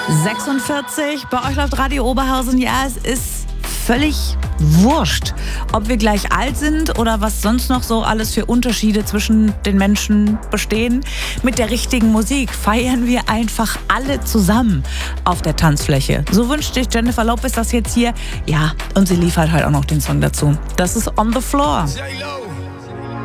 46, bei euch läuft Radio Oberhausen. Ja, es ist völlig wurscht, ob wir gleich alt sind oder was sonst noch so alles für Unterschiede zwischen den Menschen bestehen. Mit der richtigen Musik feiern wir einfach alle zusammen auf der Tanzfläche. So wünscht sich Jennifer Lopez das jetzt hier. Ja, und sie liefert halt auch noch den Song dazu. Das ist On the Floor. J-Lo.